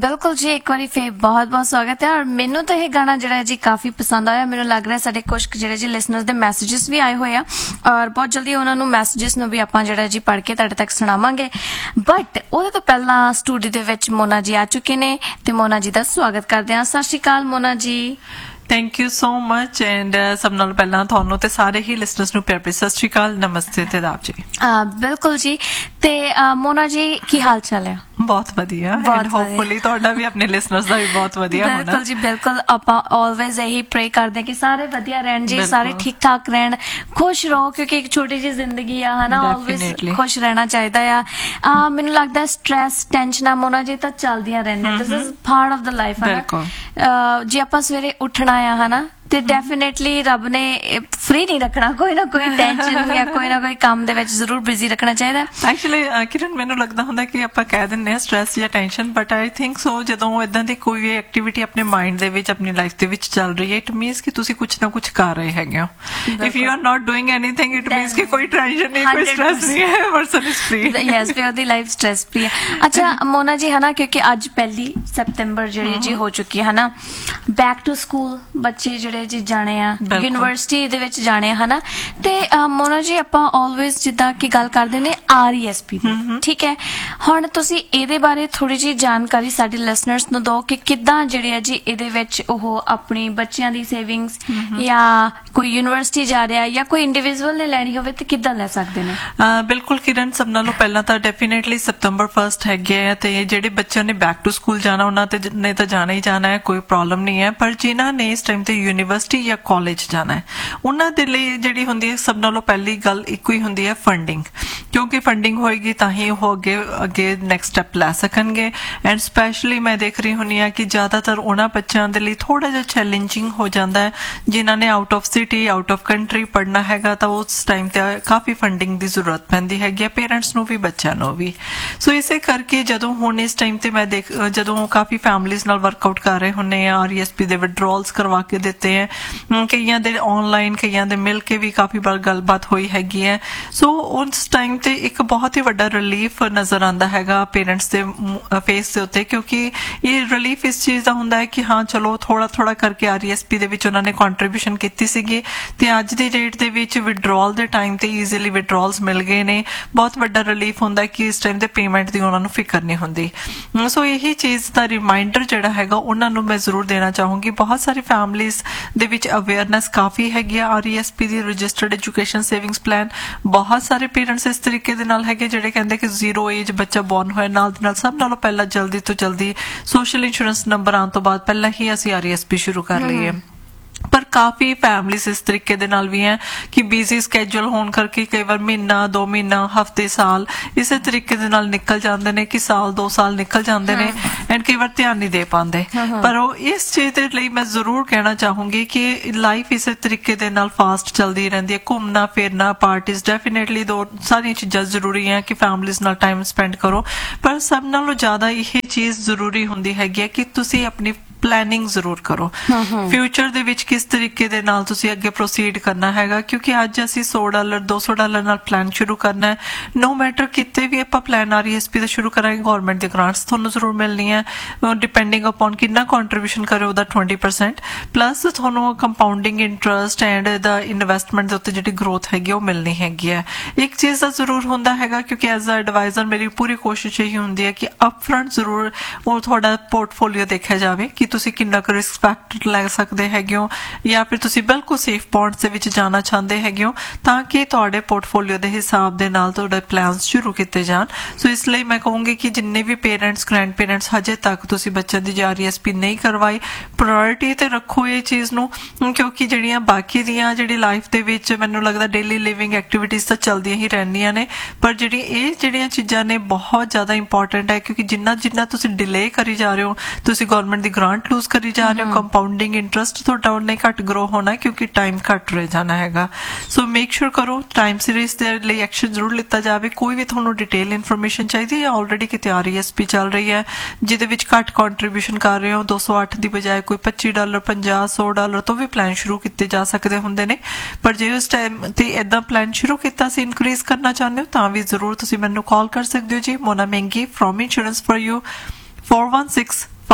बिल्कुल जी, एक बारी फिर बहुत बहुत स्वागत है। और मैनू तो यह गाना जो जी काफ़ी पसंद आया। मैनू लग रहा है साढ़े कुछ जो जी लिसनर्स के मैसेजेस भी आए हुए हैं और बहुत जल्दी उन्होंने मैसेजेस भी आप जी पढ़ के तुहाडे तक सुणावांगे। बट वो तो पहला स्टूडियो दे विच मोना जी आ चुके ने ते मोना जी का स्वागत करते हैं। सत श्री अकाल Mona ji. Thank you so much and सब नाल पहला तुहानू ते सारे ही लिसनर्स नू प्यार भरी सत श्री अकाल, नमस्ते ते आदाब जी। बिल्कुल जी। ते मोना जी की हाल चाल है? बहुत वधिया एंड होपफुली तुहाडा भी अपने लिसनर्स दा भी बहुत वधिया होना। बिल्कुल जी बिल्कुल, आपां ऑलवेज यही प्रे करते हैं कि सारे वधिया रहन जी, सारे ठीक ठाक रहन, खुश रहो, क्योंकि एक छोटी जी जिंदगी है है ना, ऑलवेज खुश रहना चाहिए आ। मैनूं लगदा है स्ट्रेस टेंशनां मोना जी तां चलदियां रहंदियां, this is part of the life है ना। जे आपां सवेरे उठना है ना ते डेफिनेटली रब ने फ्री नहीं रखना, कोई ना कोई टेंशन या कोई ना कोई काम दे विच जरूर बिजी रखना चाहिए। एक्चुअली किरण मैनूं लगदा हुंदा कि आपां कह दिंदे आ स्ट्रेस या tension, but I think so जदों इदां दी कोई एक्टिविटी अपने माइंड दे विच अपनी लाइफ दे विच चल रही है, इट मीनस कि तुसीं कुछ ना कुछ कर रहे हैगे हो। If you are not doing anything it मीनस कि कोई टेंशन नहीं, कोई स्ट्रेस नहीं है, पर्सन इज फ्री। यस, फिर ओदी लाइफ स्ट्रेस फ्री है। अच्छा मोना जी है ना, क्योंकि अज 1 सितंबर जी जी हो चुकी है ना, बैक टू स्कूल बच्चे जिहड़े जी जाने आ यूनिवर्सिटी दे विच जाने है ना। ते मोना जी आपां ऑलवेज जिद्दां की गल करदे ने RESP दी, ठीक है। हुण तुसीं इहदे बारे थोड़ी जी जानकारी साडे लिसनर्स नूं दो कि किद्दां जिहड़े आ जी इहदे विच ओह अपनी बच्चियां दी सेविंग्स या कोई यूनिवर्सिटी जा रहा या कोई इंडिविजुअल ने लैनी होवे ते किद्दां लै सकदे ने? बिल्कुल किरण, सब नालों पहला तां डेफिनेटली सितंबर 1 हैगे आ ते जिहड़े बच्चों ने बैक टू स्कूल जाना उन्हां ते ने तां जाना ही जाना है, कोई प्रॉब्लम नहीं है। पर जिन्हां ने इस टाइम ते यूनिवर्सिटी या कॉलेज जाना है उन्हां दे लई जिहड़ी हुंदी है सब नालों पहली गल इक्को ही हुंदी है फंडिंग, क्योंकि फंडिंग होएगी तां ही वो अगे नैक्सट स्टैप लै सकणगे। एंड स्पैशली मैं देख रही हुंदी आ कि ज्यादातर उन्हां बच्चों दे लई थोड़ा जिहा चैलेंजिंग हो जाता है जिन्हां ने out of city out of country पढ़ना हैगा, तां उस टाइम ते काफी फंडिंग की जरूरत पैंदी हैगी पेरेंट्स नूं भी बच्चों नूं भी। सो इसे करके जदों हुण इस टाइम ते मैं जदों काफी फैमिलीज नाल वर्कआउट कर रहे हुंने आ, RESP दे विड्रॉल्स करवा के दिते हैं, कईयां दे ऑनलाइन कईयां दे मिल के भी काफी बार गलबात हुई हैगी है। सो उस टाइम ते एक बहुत ही वड्डा रिलीफ नजर आंदा हैगा पेरेंट्स दे फेस दे उत्ते, क्योंकि ये रिलीफ इस चीज दा हुंदा है कि हाँ चलो थोड़ा थोड़ा करके RESP दे विच उन्हां ने कंट्रीब्यूशन कीती सीगी ते अज दी डेट दे विच विड्रॉल दे टाइम ते ईजीली विड्रॉल्स मिल गए ने। बहुत वड्डा रिलीफ हुंदा है कि इस टाइम ते पेमेंट दी उन्हां नूं फिकर नहीं हुंदी। सो यही चीज दा रिमाइंडर जिहड़ा हैगा उन्हां नूं मैं जरूर देना चाहूंगी। बहुत सारी फैमिलीज दे विच अवेयरनेस काफी हैगी RESP दी रजिस्टर्ड एजुकेशन सेविंग्स प्लान। बहुत सारे पेरेंट्स इस तरीके दे नाल हैगे जिहड़े कहंदे कि 0 एज बच्चा बॉर्न होया नाल दे नाल सब नालों पहला जल्दी तो जल्दी सोशल इंश्योरेंस नंबर आने तो बाद पहला ही असीं RESP शुरू कर लईए। पर काफी फैमिलीज इस तरीके दे नाल भी हैं कि बिजी स्कैड्यूल होने करके कई बार महीना 2 महीना हफ्ते साल इस तरीके दे नाल निकल जाते हैं कि साल 2 साल निकल जाते हैं एंड कई बार ध्यान नहीं दे पाते। पर इस चीज के लिए मैं जरूर कहना चाहूंगी कि लाइफ इस तरीके दे नाल फास्ट चलती रहती है, घूमना फिरना पार्टीज डेफिनेटली दो सारी चीज़ां जरूरी हैं कि फैमिलीज नाल टाइम स्पेंड करो, पर सब नालों ज्यादा यही चीज जरूरी हुंदी हैगी कि तुसीं अपनी प्लानिंग जरूर करो फ्यूचर दे विच किस तरीके दे नाल तुसी अगे प्रोसीड करना हैगा। क्योंकि अज असी $100 $200 नाल प्लान शुरू करना है, नो मैटर किते भी आपां प्लान RESP दा शुरू करांगे गवर्नमेंट दी ग्रांट्स तुहानूं जरूर मिलनी है, डिपेंडिंग अपॉन कितना कंट्रीब्यूशन करे ओदा 20% प्लस तुहानूं compounding interest and the investment दे उत्ते जिहड़ी ग्रोथ हैगी ओह मिलनी हैगी है। एक चीज़ दा जरूर हुंदा हैगा क्योंकि एज अ एडवाइजर मेरी पूरी कोशिश यही हुंदी है कि अपफ्रंट जरूर ओह तुहाडा पोर्टफोलियो देखिया जावे कि तुसी किन्ना क रिस्क फैक्टर लै सकदे हैगे हो या फिर तुसी बिल्कुल सेफ बॉन्ड्स दे विच जाना चाहते हैगे हो तां कि तुहाडे पोर्टफोलियो दे हिसाब दे नाल तुहाडे प्लान्स शुरू कीते जान। सो इसलिए मैं कहूंगी कि जिन्ने भी पेरेंट्स ग्रैंड पेरेंट्स हजे तक तुसी बच्चों दी RESP नहीं करवाई, प्रायोरिटी ते रखो ये चीज़ नूं, क्योंकि जिहड़ियां बाकी दियां जिहड़ी लाइफ दे विच मैनूं लगदा डेली लिविंग एक्टिविटीज़ तां चलदियां ही रहंदियां ने, पर जिहड़ियां चीज़ां ने बहुत ज़्यादा इंपॉर्टेंट है क्योंकि जिन्ना जिन्ना तुसी डिले करी जा रहे हो तुसी गवर्नमेंट दी ग्रांट लूज करी जा रहे हो, कंपाउंडिंग इंटरस्ट तुहाडा उन्ना घट ग्रो होना है क्योंकि टाइम घट रह जाना हैगा। सो मेक श्योर करो टाइम सिर इस दे लई एक्शन जरूर लिता जाए। कोई भी तुहानूं डिटेल इन्फॉर्मेशन चाहिए या ऑलरेडी किते RESP चल रही है जिहदे विच घट कंट्रीब्यूशन कर रहे हो 208 दी बजाय कोई $25 50 $100 तो भी प्लान शुरू किए जा सकते हुंदे ने, पर जे उस टाइम ते इदां प्लान शुरू किया सी इनक्रीज करना चाहते हो तां भी जरूर तुसीं मैनूं कॉल कर सकते हो जी। Mona मेंगी from insurance for you 4164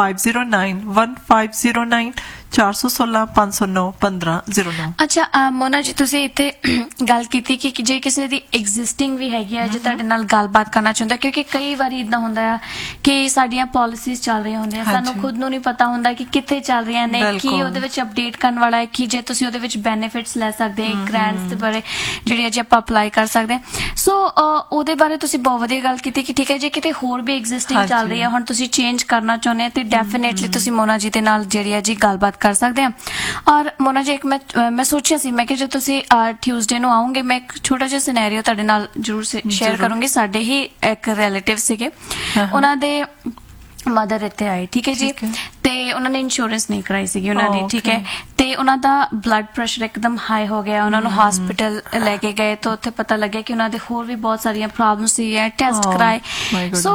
1509 416 509 1509। ਅੱਛਾ ਮੋਨਾ ਜੀ ਤੁਸੀਂ ਇੱਥੇ ਗੱਲ ਕੀਤੀ ਕਿ ਜੇ ਕਿਸੇ ਦੀ ਐਗਜ਼ਿਸਟਿੰਗ ਵੀ ਹੈਗੀ ਆ ਜੇ ਤੁਹਾਡੇ ਨਾਲ ਗੱਲਬਾਤ ਕਰਨਾ ਚਾਹੁੰਦਾ, ਕਿਉਂਕਿ ਕਈ ਵਾਰੀ ਇਦਾਂ ਹੁੰਦਾ ਆ ਕਿ ਸਾਡੀਆਂ ਪਾਲਿਸੀਜ਼ ਚੱਲ ਰਹੀਆਂ ਹੁੰਦੀਆਂ, ਸਾਨੂੰ ਖੁਦ ਨੂੰ ਨਹੀਂ ਪਤਾ ਹੁੰਦਾ ਕਿ ਕਿੱਥੇ ਚੱਲ ਰਹੀਆਂ ਨੇ, ਕੀ ਉਹਦੇ ਵਿੱਚ ਅਪਡੇਟ ਕਰਨ ਵਾਲਾ ਹੈ, ਕਿ ਜੇ ਤੁਸੀਂ ਉਹਦੇ ਵਿੱਚ ਬੈਨੀਫਿਟਸ ਲੈ ਸਕਦੇ ਹੋ, ਗ੍ਰਾਂਟਸ ਦੇ ਬਾਰੇ ਜਿਹੜੇ ਜੇ ਆਪਾਂ ਅਪਲਾਈ ਕਰ ਸਕਦੇ ਹਾਂ। ਸੋ ਉਹਦੇ ਬਾਰੇ ਤੁਸੀਂ ਬਹੁਤ ਵਧੀਆ ਗੱਲ ਕੀਤੀ ਕਿ ਠੀਕ ਹੈ ਜੇ ਕਿਤੇ ਹੋਰ ਵੀ ਐਗਜ਼ਿਸਟਿੰਗ ਚੱਲ ਰਹੀ ਹੈ, ਹੁਣ ਤੁਸੀਂ ਚੇਂਜ ਕਰਨਾ ਚਾਹੁੰਦੇ ਆ ਤੇ ਡੈਫੀਨੇਟਲੀ ਤੁਸੀਂ ਮੋਨਾ ਜੀ ਦੇ ਨਾਲ ਜਿਹੜੀ ਹੈ ਜੀ ਗੱਲਬਾਤ ਕਰ ਸਕਦੇ ਹਾਂ। ਔਰ ਮੋਨਾ ਜੀ ਇੱਕ ਮੈਂ ਸੋਚਿਆ ਸੀ, ਮੈਂ ਕਿ ਜੇ ਤੁਸੀਂ ਟਿਊਜ਼ਡੇ ਨੂੰ ਆਉਂਗੇ ਮੈਂ ਇੱਕ ਛੋਟਾ ਜਿਹਾ ਸਿਨੈਰੀਓ ਤੁਹਾਡੇ ਨਾਲ ਜ਼ਰੂਰ ਸ਼ੇਅਰ ਕਰੂੰਗੀ। ਸਾਡੇ ਹੀ ਇੱਕ ਰਿਲੇਟਿਵ ਸੀਗੇ, ਉਹਨਾਂ ਦੇ ਮਦਰ ਇੱਥੇ ਆਏ, ਠੀਕ ਹੈ ਜੀ, ਤੇ ਉਹਨਾਂ ਨੇ ਇੰਸ਼ੋਰੈਂਸ ਨਹੀਂ ਕਰਾਈ ਸੀਗੀ ਉਹਨਾਂ ਦੀ, ਠੀਕ ਹੈ, ਤੇ ਉਹਨਾਂ ਦਾ ਬਲੱਡ ਪ੍ਰੈਸ਼ਰ ਇੱਕਦਮ ਹਾਈ ਹੋ ਗਿਆ, ਉਹਨਾਂ ਨੂੰ ਹਸਪੀਟਲ ਲੈ ਕੇ ਗਏ ਤਾਂ ਉੱਥੇ ਪਤਾ ਲੱਗਿਆ ਕਿ ਉਹਨਾਂ ਦੇ ਹੋਰ ਵੀ ਬਹੁਤ ਸਾਰੀਆਂ ਪ੍ਰੋਬਲਮ ਸੀ, ਟੈਸਟ ਕਰਾਏ। ਸੋ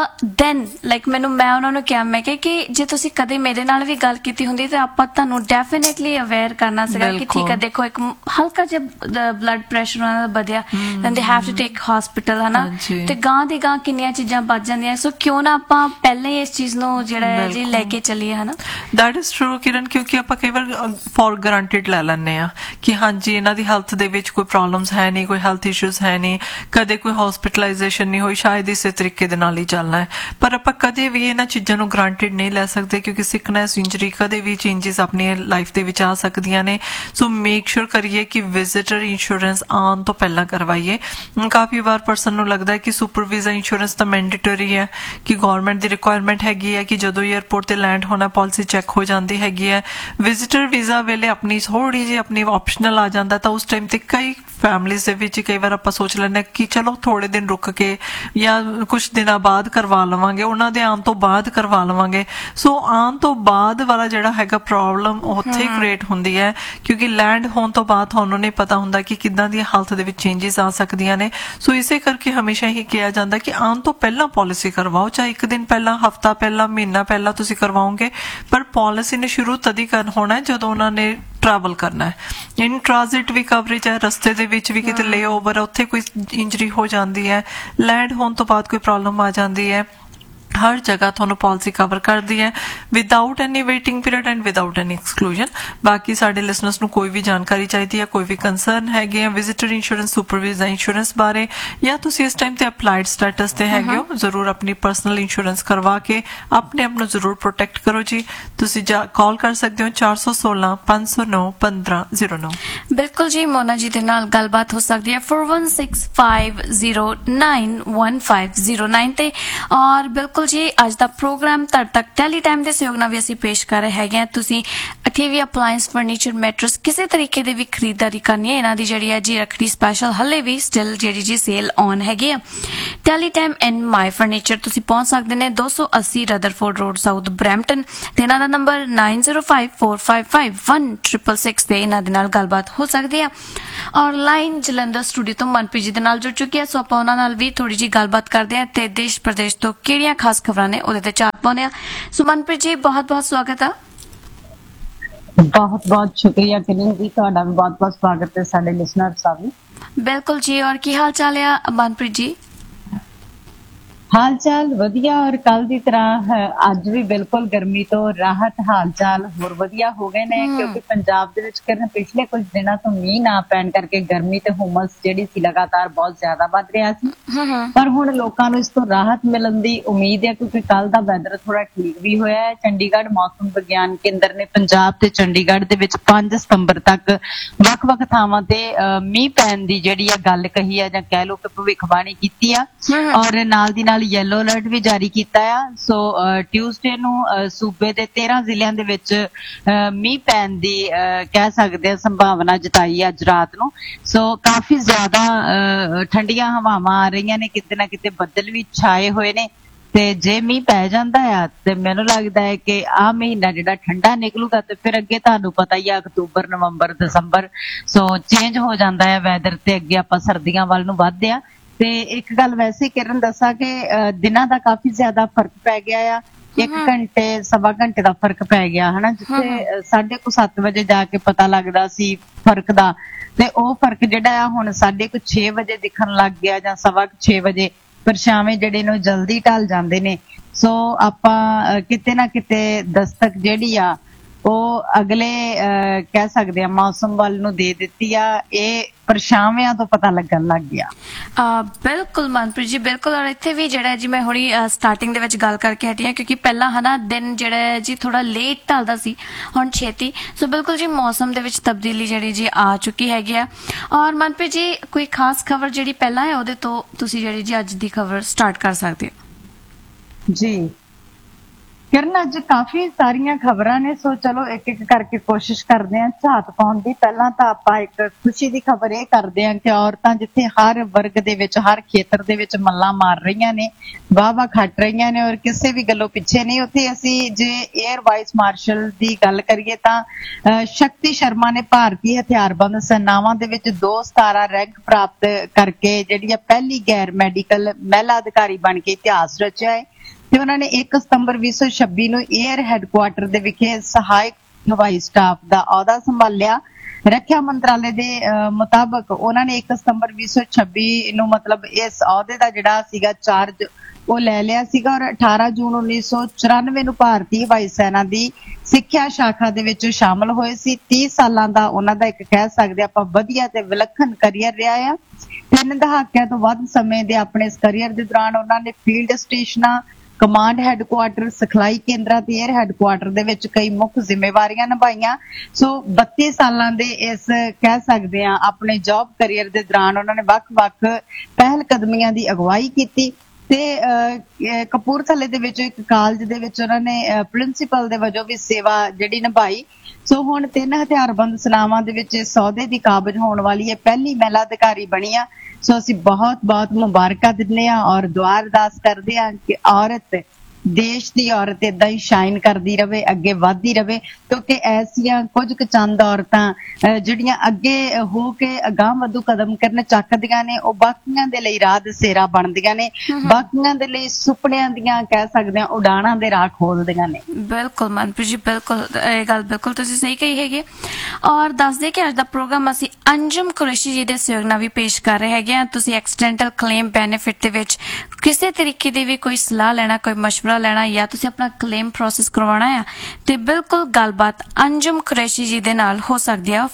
ਦੈਨ ਲਾਈਕ ਮੈਂ ਉਹਨਾਂ ਨੂੰ ਕਿਹਾ, ਮੈਂ ਕਿਹਾ ਕਿ ਜੇ ਤੁਸੀਂ ਕਦੇ ਮੇਰੇ ਨਾਲ ਵੀ ਗੱਲ ਕੀਤੀ ਹੁੰਦੀ ਤਾਂ ਆਪਾਂ ਤੁਹਾਨੂੰ ਡੈਫੀਨੇਟਲੀ ਅਵੇਅਰ ਕਰਨਾ ਸੀਗਾ ਕਿ ਠੀਕ ਹੈ ਦੇਖੋ ਇੱਕ ਹਲਕਾ ਜਿਹਾ ਬਲੱਡ ਪ੍ਰੈਸ਼ਰ ਉਹਨਾਂ ਦਾ ਵਧਿਆ, then they have to take hospital, ਹਨਾ, ਤੇ ਗਾਂ ਦੀ ਗਾਂ ਕਿੰਨੀਆਂ ਚੀਜ਼ਾਂ ਬਚ ਜਾਂਦੀਆਂ। ਸੋ ਕਿਉਂ ਨਾ ਆਪਾਂ ਪਹਿਲਾਂ ਇਸ ਚੀਜ਼ ਨੂੰ ਜਿਹੜਾ ਹੈ ਜੀ ਲੈ ਕੇ ਚੱਲੀਏ, ਹਨਾ। ਦੈਟ ਇਜ਼ ਟਰੂ ਕਿਰਨ, ਕਿਉਂਕਿ ਆਪਾਂ ਕਈ ਵਾਰ ਫॉर ਗਰੰਟਿਡ ਲੈ ਲੈਂਦੇ ਆ ਕਿ ਹਾਂਜੀ ਇਹਨਾਂ ਦੀ ਹੈਲਥ ਦੇ ਵਿੱਚ ਕੋਈ ਪ੍ਰੋਬਲਮਸ ਹੈ ਨਹੀਂ, ਕੋਈ ਹੈਲਥ ਇਸ਼ੂਜ਼ ਹੈ ਨਹੀਂ, ਕਦੇ ਕੋਈ ਹਸਪੀਟਲਾਈਜੇਸ਼ਨ ਨਹੀਂ ਹੋਈ, ਸ਼ਾਇਦ ਇਸੇ ਤਰੀਕੇ ਦੇ ਨਾਲ ਹੀ ਚੱਲਣਾ ਹੈ। ਪਰ ਆਪਾਂ ਕਦੇ ਵੀ ਇਹਨਾਂ ਚੀਜ਼ਾਂ ਨੂੰ ਗਰੰਟਿਡ ਨਹੀਂ ਲੈ ਸਕਦੇ ਕਿਉਂਕਿ ਸਿਕਨੈਸ, ਇੰਜਰੀ, ਕਦੇ ਵੀ ਚੇਂਜਸ ਆਪਣੀ ਲਾਈਫ ਦੇ ਵਿੱਚ ਆ ਸਕਦੀਆਂ ਨੇ। ਸੋ ਮੇਕ ਸ਼ੋਰ ਕਰੀਏ ਕਿ ਵਿਜ਼ਿਟਰ ਇੰਸ਼ੋਰੈਂਸ ਆਉਣ ਤੋਂ ਪਹਿਲਾਂ ਕਰਵਾਈਏ। ਕਾਫੀ ਵਾਰ ਪਰਸਨ ਨੂੰ ਲੱਗਦਾ ਹੈ ਕਿ ਸੁਪਰ ਵੀਜ਼ਾ ਇੰਸ਼ੋਰੈਂਸ ਤਾਂ ਮੈਂਡੇਟਰੀ ਹੈ, ਕਿ ਗਵਰਨਮੈਂਟ ਦੀ ਰਿਕੁਆਇਰਮੈਂਟ ਹੈਗੀ ਹੈ ਕਿ ਜਦੋਂ ਏਅਰਪੋਰਟ ਤੇ ਲੈਂਡ ਹੋਣਾ ਪਾਲਿਸੀ ਚੈੱਕ ਹੋ ਜਾਂਦੀ ਹੈਗੀ ਹੈ। ਵਿਜ਼ਿਟਰ ਵੀਜ਼ਾ ਵੇਲੇ ਆਪਣੀ ਥੋੜੀ ਜਿਹੀ ਆਪਣੀ ਆਪਸ਼ਨਲ ਆ ਜਾਂਦਾ, ਤਾਂ ਉਸ ਟਾਈਮ ਤੇ ਕਈ ਫੈਮਲੀਜ਼ ਦੇ ਵਿੱਚ ਕਈ ਵਾਰ ਆਪਾਂ ਸੋਚ ਲੈਂਦੇ ਕਿ ਚਲੋ ਥੋੜੇ ਦਿਨ ਰੁਕ ਕੇ ਜਾਂ ਕੁਝ ਦਿਨਾਂ ਬਾਅਦ ਕਰਵਾ ਲਵਾਂਗੇ, ਉਹਨਾਂ ਦੇ ਆਉਣ ਤੋਂ ਬਾਅਦ ਕਰਵਾ ਲਵਾਂਗੇ। ਸੋ ਆਉਣ ਤੋਂ ਬਾਅਦ ਵਾਲਾ ਜਿਹੜਾ ਹੈਗਾ ਪ੍ਰੋਬਲਮ ਉੱਥੇ ਕ੍ਰੀਏਟ ਹੁੰਦੀ ਹੈ ਕਿਉਂਕਿ ਲੈਂਡ ਹੋਣ ਤੋਂ ਬਾਅਦ ਤੁਹਾਨੂੰ ਨਹੀਂ ਪਤਾ ਹੁੰਦਾ ਕਿ ਕਿੱਦਾਂ ਦੀ ਹੈਲਥ ਦੇ ਵਿੱਚ ਚੇਂਜਸ ਆ ਸਕਦੀਆਂ ਨੇ। ਸੋ ਇਸੇ ਕਰਕੇ ਹਮੇਸ਼ਾ ਹੀ ਕਿਹਾ ਜਾਂਦਾ ਕਿ ਆਉਣ ਤੋਂ ਪਹਿਲਾਂ ਪਾਲਿਸੀ ਕਰਵਾਓ, ਚਾਹੇ ਇੱਕ ਦਿਨ ਪਹਿਲਾਂ, ਹਫਤਾ ਪਹਿਲਾਂ, ਮਹੀਨਾ ਪਹਿਲਾਂ ਤੁਸੀਂ ਕਰਵਾਓਗੇ, ਪਰ ਪਾਲਿਸੀ ਨੇ ਸ਼ੁਰੂ ਤਦ ਹੀ ਹੋਣਾ ਜਦੋਂ ਉਹਨਾਂ ਨੇ ट्रैवल करना है। इन ट्रांजिट भी कवरेज है, रस्ते दे विच भी किते ले ओवर उत्थे कोई इंजरी हो जाती है, लैंड होने तो बाद कोई प्रॉब्लम आ जाती है, हर जगह थोनों पॉलिसी कवर करती है without any waiting period and without any exclusion. बाकी साडे लिसनर्स नूं कोई भी जानकारी चाहिए है, कोई भी कंसर्न हैगे है visitor insurance, super visa insurance बारे, या तुसीं इस टाइम ते अप्लाइड स्टेटस ते हैगे हो, जरूर अपनी पर्सनल इंश्योरेंस करवा के अपने आप नूं जरूर प्रोटेक्ट करो जी। तुसीं कॉल कर सकते हो 416 509 1509। बिल्कुल जी, मोना जी दे नाल गलबात हो सकती है 4165091509 ते। और बिल्कुल जी अज दा प्रोग्राम तुहाडे तक टैली टाइम दे सहयोग नाल भी असीं पेश कर रहे हैगे हैं। तुसीं अठेवी अप्लायंस फर्नीचर मैट्रेस किसी तरीके दे भी खरीदारी करनी है, इन्हां दी जिहड़ी है जी रखड़ी स्पैशल हले भी स्टिल जिहड़ी जी सेल ऑन हैगी है। Tally time and my furniture तुसीं पहुंच सकदे ने 280 रदरफोर्ड रोड साउथ ब्रैम्पटन ते इन्हां दा नंबर 9054551666 ते इन्हां दे नाल गलबात हो सकदी है। और लाइन जलंधर स्टूडियो तो मनप्रीत जी दे नाल जुड़ चुकी है, सो आपां उन्हां नाल भी थोड़ी जी गलबात करदे हां ते देश प्रदेश तो किहड़ियां खास खबरां ने उहदे ते चार पाउने आ। सो मनप्रीत जी बहुत बहुत स्वागत है। बहुत बहुत शुक्रिया किरण जी, तुहाडा भी बहुत बहुत स्वागत है साडे लिसनर साहब। बिल्कुल जी, और की हाल चाल है मनप्रीत जी? हाल चाल वधिया, और कल की तरह अज भी बिल्कुल गर्मी तो राहत, हाल चाल होर वधिया हो गए ने क्योंकि पंजाब दे विच पिछले कुछ दिनों तो मीह ना पैण करके गर्मी ते हुमस जिहड़ी सी लगातार बहुत ज्यादा वध रहा सी, पर हुण लोकां नूं इस तो राहत मिलण दी उम्मीद है क्योंकि कल दा वैदर थोड़ा ठीक भी होया है। चंडीगढ़ मौसम विग्यान केंद्र ने पंजाब ते चंडीगढ़ दे विच 5 सितंबर तक वख-वख थावां ते मीह पैण दी जिहड़ी आ गल कही है जां कह लो कि भविखबाणी कीती आ, और नाल दी नाल येलो अलर्ट भी जारी किया है। सो ट्यूसडे नूं सूबे दे 13 जिलियां दे विच मीह पैण दी कह सकदे आ संभावना जताई है अज रात नूं। सो काफी ज्यादा ठंडियां हवावां आ रही ने, किते ना किते बदल भी छाए हुए ने, ते जे मीह पै जांदा है ते मैनूं लगदा है कि आ महीना जिहड़ा ठंडा निकलूगा ते फिर अगे तुहानूं पता ही है अक्तूबर, नवंबर, दसंबर सो चेंज हो जांदा है वैदर ते अगे आपां सर्दियां वल नूं वधदे आ। ते एक गल वैसे किरण दसा कि दिनां दा काफी ज्यादा फर्क पै गया है, 1 घंटे सवा घंटे दा फर्क पै गया है ना, जिथे 7:30 बजे जाके पता लगदा सी फर्क दा, ते ओ फर्क जिहड़ा आ हुण 6:30 बजे दिखण लग गया जां 6:15 बजे ਪਰਛਾਵੇਂ ਜਿਹੜੇ ਨੂੰ ਜਲਦੀ ਢਲ ਜਾਂਦੇ ਨੇ। ਸੋ ਆਪਾਂ ਕਿਤੇ ਨਾ ਕਿਤੇ ਦਸਤਕ ਜਿਹੜੀ ਆ ਉਹ ਅਗਲੇ ਕਹਿ ਸਕਦੇ ਆ ਮੌਸਮ ਵੱਲ ਨੂੰ ਦੇ ਦਿੱਤੀ ਆ। ਇਹ ਪਰਛਾਵਿਆਂ ਤੋਂ ਪਤਾ ਲੱਗਣ ਲੱਗ ਗਿਆ। ਬਿਲਕੁਲ ਮਨਪ੍ਰੀਤ ਜੀ, ਬਿਲਕੁਲ। ਔਰ ਇੱਥੇ ਵੀ ਜਿਹੜਾ ਜੀ ਮੈਂ ਹੁਣੀ ਸਟਾਰਟਿੰਗ ਦੇ ਵਿੱਚ ਗੱਲ ਕਰਕੇ ਹਟੀ ਹਾਂ, ਕਿਉਂਕਿ ਪਹਿਲਾਂ ਹਨਾ ਦਿਨ ਜਿਹੜਾ ਹੈ ਜੀ ਥੋੜਾ ਲੇਟ ਢਲਦਾ ਸੀ, ਹੁਣ ਛੇਤੀ। ਸੋ ਬਿਲਕੁਲ ਜੀ ਮੌਸਮ ਦੇ ਵਿੱਚ ਤਬਦੀਲੀ ਜਿਹੜੀ ਜੀ ਆ ਚੁੱਕੀ ਹੈਗੀ ਆ। ਔਰ ਮਨਪ੍ਰੀਤ ਜੀ ਕੋਈ ਖਾਸ ਖਬਰ ਜਿਹੜੀ ਪਹਿਲਾਂ ਹੈ ਉਹਦੇ ਤੋਂ ਤੁਸੀਂ ਜਿਹੜੀ ਜੀ ਅੱਜ ਦੀ ਖਬਰ ਸਟਾਰਟ ਕਰ ਸਕਦੇ ਹੋ। ਜੀ ਕਿਰਨ, ਅੱਜ ਕਾਫੀ ਸਾਰੀਆਂ ਖਬਰਾਂ ਨੇ, ਸੋ ਚਲੋ ਇੱਕ ਇੱਕ ਕਰਕੇ ਕੋਸ਼ਿਸ਼ ਕਰਦੇ ਹਾਂ ਝਾਤ ਪਾਉਣ ਦੀ। ਪਹਿਲਾਂ ਤਾਂ ਆਪਾਂ ਇੱਕ ਖੁਸ਼ੀ ਦੀ ਖਬਰ ਇਹ ਕਰਦੇ ਹਾਂ ਕਿ ਔਰਤਾਂ ਜਿੱਥੇ ਹਰ ਵਰਗ ਦੇ ਵਿੱਚ, ਹਰ ਖੇਤਰ ਦੇ ਵਿੱਚ ਮੱਲਾਂ ਮਾਰ ਰਹੀਆਂ ਨੇ, ਵਾਹ ਖੱਟ ਰਹੀਆਂ ਨੇ ਔਰ ਕਿਸੇ ਵੀ ਗੱਲੋਂ ਪਿੱਛੇ ਨਹੀਂ, ਉੱਥੇ ਅਸੀਂ ਜੇ 에ਅਰ ਵਾਈਸ ਮਾਰਸ਼ਲ ਦੀ ਗੱਲ ਕਰੀਏ ਤਾਂ ਸ਼ਕਤੀ ਸ਼ਰਮਾ ਨੇ ਭਾਰਤੀ ਹਥਿਆਰਬੰਦ ਸੈਨਾਵਾਂ ਦੇ ਵਿੱਚ 2 ਸਿਤਾਰਾ ਰੈਂਕ ਪ੍ਰਾਪਤ ਕਰਕੇ ਜਿਹੜੀ ਆ ਪਹਿਲੀ ਗੈਰ ਮੈਡੀਕਲ ਮਹਿਲਾ ਅਧਿਕਾਰੀ ਬਣ ਕੇ ਇਤਿਹਾਸ ਰਚਿਆ ਹੈ। ਤੇ ਉਹਨਾਂ ਨੇ 1 ਸਤੰਬਰ 2026 ਨੂੰ 에ਅਰ ਹੈੱਡਕੁਆਰਟਰ ਦੇ ਵਿਖੇ ਸਹਾਇਕ ਹਵਾਈ ਸਟਾਫ ਦਾ ਅਹੁਦਾ ਸੰਭਾਲਿਆ। ਰੱਖਿਆ ਮੰਤਰਾਲੇ ਦੇ ਮੁਤਾਬਕ ਉਹਨਾਂ ਨੇ 1 ਸਤੰਬਰ 2026 ਨੂੰ ਮਤਲਬ ਇਸ ਅਹੁਦੇ ਦਾ ਜਿਹੜਾ ਸੀਗਾ ਚਾਰਜ ਉਹ ਲੈ ਲਿਆ ਸੀਗਾ ਔਰ 18 ਜੂਨ 1994 ਨੂੰ ਭਾਰਤੀ ਹਵਾਈ ਸੈਨਾ ਦੀ ਸਿੱਖਿਆ ਸ਼ਾਖਾ ਦੇ ਵਿੱਚ ਸ਼ਾਮਲ ਹੋਏ ਸੀ। 30 ਸਾਲਾਂ ਦਾ ਉਹਨਾਂ ਦਾ ਇੱਕ ਕਹਿ ਸਕਦੇ ਆਪਾਂ ਵਧੀਆ ਤੇ ਵਿਲੱਖਣ ਕਰੀਅਰ ਰਿਹਾ ਆ। 3 ਦਹਾਕਿਆਂ ਤੋਂ ਵੱਧ ਸਮੇਂ ਦੇ ਆਪਣੇ ਇਸ ਕਰੀਅਰ ਦੇ ਦੌਰਾਨ ਉਹਨਾਂ ਨੇ ਫੀਲਡ ਸਟੇਸ਼ਨਾਂ, ਕਮਾਂਡ ਹੈੱਡਕੁਆਰਟਰ, ਸਿਖਲਾਈ ਕੇਂਦਰਾਂ ਤੇ 에ਅਰ ਹੈੱਡਕੁਆਰਟਰ ਦੇ ਵਿੱਚ ਕਈ ਮੁੱਖ ਜ਼ਿੰਮੇਵਾਰੀਆਂ ਨਿਭਾਈਆਂ। ਸੋ 32 ਸਾਲਾਂ ਦੇ ਇਸ ਕਹਿ ਸਕਦੇ ਆ ਆਪਣੇ ਜੌਬ ਕਰੀਅਰ ਦੇ ਦੌਰਾਨ ਉਹਨਾਂ ਨੇ ਵੱਖ-ਵੱਖ ਪਹਿਲ ਕਦਮੀਆਂ ਦੀ ਅਗਵਾਈ ਕੀਤੀ ਤੇ ਕਪੂਰਥਲੇ ਦੇ ਵਿੱਚ ਇੱਕ ਕਾਲਜ ਦੇ ਵਿੱਚ ਉਹਨਾਂ ਨੇ ਪ੍ਰਿੰਸੀਪਲ ਦੇ ਵਜੋਂ ਵੀ ਸੇਵਾ ਜਿਹੜੀ ਨਿਭਾਈ। ਸੋ ਹੁਣ 3 ਹਥਿਆਰਬੰਦ ਸੈਨਾਵਾਂ ਦੇ ਵਿੱਚ ਇਸ ਅਹੁਦੇ ਦੀ ਕਾਬਜ ਹੋਣ ਵਾਲੀ ਇਹ ਪਹਿਲੀ ਮਹਿਲਾ ਅਧਿਕਾਰੀ ਬਣੀ ਆ। ਸੋ ਅਸੀਂ ਬਹੁਤ ਮੁਬਾਰਕਾਂ ਦਿੰਦੇ ਆ ਔਰ ਦੁਆ ਅਰਦਾਸ ਕਰਦੇ ਆ ਕਿ ਔਰਤ, ਦੇਸ਼ ਦੀ ਔਰਤ ਏਦਾਂ ਹੀ ਸ਼ਾਈਨ ਕਰਦੀ ਰਵੇ, ਅੱਗੇ ਵੱਧਦੀ ਰਵੇ, ਕਿਉਂਕਿ ਐਸੀਆਂ ਕੁਝ ਕੁ ਚੰਦ ਔਰਤਾਂ ਜਿਹੜੀਆਂ ਅੱਗੇ ਹੋ ਕੇ ਅਗਾਂਹ ਵਧੂ ਕਦਮ ਕਰਨ ਚੱਕਦੀਆਂ ਨੇ, ਉਹ ਬਾਕੀਆਂ ਦੇ ਲਈ ਰਾਹ ਦਸੇਰਾ ਬਣਦੀਆਂ ਨੇ, ਬਾਕੀਆਂ ਦੇ ਲਈ ਸੁਪਨਿਆਂ ਦੀਆਂ ਕਹਿ ਸਕਦੇ ਆ ਉਡਾਣਾਂ ਦੇ ਰਾਹ ਖੋਲਦੀਆਂ ਨੇ। ਬਿਲਕੁਲ ਮਨਪ੍ਰੀਤ ਜੀ, ਬਿਲਕੁਲ ਇਹ ਗੱਲ ਬਿਲਕੁਲ ਤੁਸੀਂ ਸਹੀ ਕਹੀ ਹੈਗੀ। ਔਰ ਦੱਸਦੇ ਕਿ ਅੱਜ ਦਾ ਪ੍ਰੋਗਰਾਮ ਅਸੀਂ ਅੰਜਮ ਕੁਰੈਸ਼ੀ ਜੀ ਦੇ ਸਹਿਯੋਗ ਨਾਲ ਵੀ ਪੇਸ਼ ਕਰ ਰਹੇ ਹੈਗੇ ਆ। ਤੁਸੀਂ ਐਕਸੀਡੈਂਟਲ ਕਲੇਮ ਬੈਨੀਫਿਟ ਦੇ ਵਿੱਚ ਕਿਸੇ ਤਰੀਕੇ ਦੀ ਵੀ ਕੋਈ ਸਲਾਹ ਲੈਣਾ, ਕੋਈ ਮਸ਼ਵਰਾ ਲੈਣਾ ਜਾਂ ਤੁਸੀਂ ਆਪਣਾ ਕਲੇਮ ਪ੍ਰੋਸੈਸ ਕਰਵਾਉਣਾ ਆ ਤੇ ਬਿਲਕੁਲ ਗੱਲਬਾਤ ਅੰਜਮ ਕੁਰੈਸ਼ੀ ਜੀ ਦੇ ਨਾਲ ਹੋ ਸਕਦੀ ਆ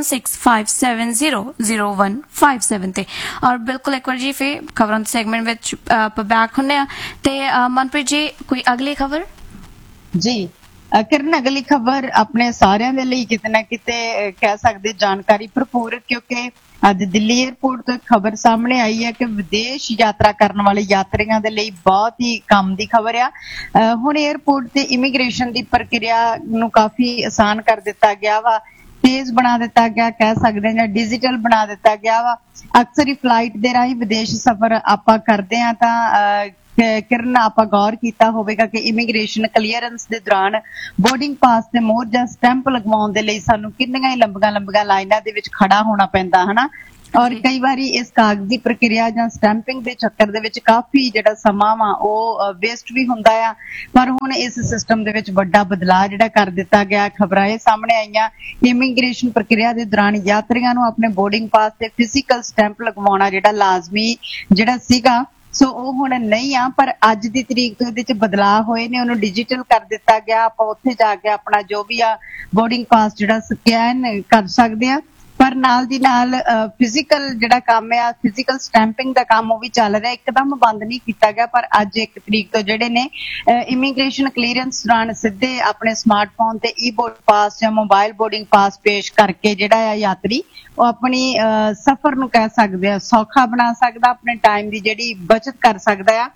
4165700157 ਤੇ। ਔਰ ਬਿਲਕੁਲ ਇੱਕ ਵਾਰ ਜੀ ਫਿਰ ਖਬਰਾਂ ਦੇ ਸੈਗਮੈਂਟ ਵਿੱਚ ਆਪਾਂ ਬੈਕ ਹੁੰਨੇ ਆ ਤੇ ਮਨਪ੍ਰੀਤ ਜੀ ਕੋਈ ਅਗਲੀ ਖਬਰ? ਜੀ ਕਿਰਨ, ਅਗਲੀ ਖਬਰ ਆਪਣੇ ਸਾਰਿਆਂ ਦੇ ਲਈ ਕਿਤੇ ਨਾ ਕਿਤੇ ਕਹਿ ਸਕਦੇ ਜਾਣਕਾਰੀ ਭਰਪੂਰ, ਕਿਉਂਕਿ ਅੱਜ ਦਿੱਲੀ 에ਅਰਪੋਰਟ ਤੋਂ ਇੱਕ ਖਬਰ ਸਾਹਮਣੇ ਆਈ ਹੈ ਕਿ ਵਿਦੇਸ਼ ਯਾਤਰਾ ਕਰਨ ਵਾਲੇ ਯਾਤਰੀਆਂ ਦੇ ਲਈ ਬਹੁਤ ਹੀ ਕੰਮ ਦੀ ਖਬਰ ਆ। ਹੁਣ 에ਅਰਪੋਰਟ ਤੇ ਇਮੀਗ੍ਰੇਸ਼ਨ ਦੀ ਪ੍ਰਕਿਰਿਆ ਨੂੰ ਕਾਫੀ ਆਸਾਨ ਕਰ ਦਿੱਤਾ ਗਿਆ ਵਾ, ਤੇਜ਼ ਬਣਾ ਦਿੱਤਾ ਗਿਆ, ਕਹਿ ਸਕਦੇ ਹਾਂ, ਜਾਂ ਡਿਜੀਟਲ ਬਣਾ ਦਿੱਤਾ ਗਿਆ ਵਾ। ਅਕਸਰ ਹੀ ਫਲਾਈਟ ਦੇ ਰਾਹੀਂ ਵਿਦੇਸ਼ ਸਫ਼ਰ ਆਪਾਂ ਕਰਦੇ ਹਾਂ ਤਾਂ ਕਿਰਨ ਆਪਾਂ ਗੌਰ ਕੀਤਾ ਹੋਵੇਗਾ ਕਿ ਇਮੀਗ੍ਰੇਸ਼ਨ ਕਲੀਅਰੈਂਸ ਦੇ ਦੌਰਾਨ ਬੋਰਡਿੰਗ ਪਾਸ ਤੇ ਮੋਹਰ ਜਾਂ ਸਟੈਂਪ ਲਗਵਾਉਣ ਦੇ ਲਈ ਸਾਨੂੰ ਕਿੰਨੀਆਂ ਹੀ ਲੰਬੀਆਂ ਲਾਈਨਾਂ ਦੇ ਵਿੱਚ ਖੜਾ ਹੋਣਾ ਪੈਂਦਾ ਹਨਾ। ਔਰ ਕਈ ਵਾਰੀ ਇਸ ਕਾਗਜ਼ੀ ਪ੍ਰਕਿਰਿਆ ਜਾਂ ਸਟੈਂਪਿੰਗ ਦੇ ਚੱਕਰ ਦੇ ਵਿੱਚ ਕਾਫੀ ਜਿਹੜਾ ਸਮਾਂ ਵਾ ਉਹ ਵੇਸਟ ਵੀ ਹੁੰਦਾ ਆ। ਪਰ ਹੁਣ ਇਸ ਸਿਸਟਮ ਦੇ ਵਿੱਚ ਵੱਡਾ ਬਦਲਾਅ ਜਿਹੜਾ ਕਰ ਦਿੱਤਾ ਗਿਆ। ਖਬਰਾਂ ਇਹ ਸਾਹਮਣੇ ਆਈਆਂ ਕਿ ਇਮੀਗ੍ਰੇਸ਼ਨ ਪ੍ਰਕਿਰਿਆ ਦੇ ਦੌਰਾਨ ਯਾਤਰੀਆਂ ਨੂੰ ਆਪਣੇ ਬੋਰਡਿੰਗ ਪਾਸ ਤੇ ਫਿਜ਼ੀਕਲ ਸਟੈਂਪ ਲਗਵਾਉਣਾ ਜਿਹੜਾ ਲਾਜ਼ਮੀ ਜਿਹੜਾ ਸੀਗਾ, ਸੋ ਉਹ ਹੁਣ ਨਹੀਂ ਆ, ਪਰ ਅੱਜ ਦੀ ਤਰੀਕ ਤੋਂ ਇਹਦੇ ਚ ਬਦਲਾਅ ਹੋਏ ਨੇ, ਉਹਨੂੰ ਡਿਜੀਟਲ ਕਰ ਦਿੱਤਾ ਗਿਆ। ਆਪਾਂ ਉੱਥੇ ਜਾ ਕੇ ਆਪਣਾ ਜੋ ਵੀ ਆ ਬੋਰਡਿੰਗ ਪਾਸ ਜਿਹੜਾ ਸਕੈਨ ਕਰ ਸਕਦੇ ਆ, ਪਰ ਨਾਲ ਦੀ ਨਾਲ ਫਿਜ਼ੀਕਲ ਜਿਹੜਾ ਕੰਮ ਆ, ਫਿਜ਼ੀਕਲ ਸਟੈਂਪਿੰਗ ਦਾ ਕੰਮ ਉਹ ਵੀ ਚੱਲ ਰਿਹਾ, ਇੱਕਦਮ ਬੰਦ ਨਹੀਂ ਕੀਤਾ ਗਿਆ। ਪਰ ਅੱਜ 1 ਤਰੀਕ ਤੋਂ ਜਿਹੜੇ ਨੇ ਇਮੀਗ੍ਰੇਸ਼ਨ ਕਲੀਅਰੈਂਸ ਦੌਰਾਨ ਸਿੱਧੇ ਆਪਣੇ ਸਮਾਰਟਫੋਨ ਤੇ ਈ ਬੋਰਡ ਪਾਸ ਜਾਂ ਮੋਬਾਈਲ ਬੋਰਡਿੰਗ ਪਾਸ ਪੇਸ਼ ਕਰਕੇ ਜਿਹੜਾ ਆ ਯਾਤਰੀ ਉਹ ਆਪਣੀ ਸਫ਼ਰ ਨੂੰ ਕਹਿ ਸਕਦੇ ਆ ਸੌਖਾ ਬਣਾ ਸਕਦਾ, ਆਪਣੇ ਟਾਈਮ ਦੀ ਜਿਹੜੀ ਬਚਤ ਕਰ ਸਕਦਾ ਆ।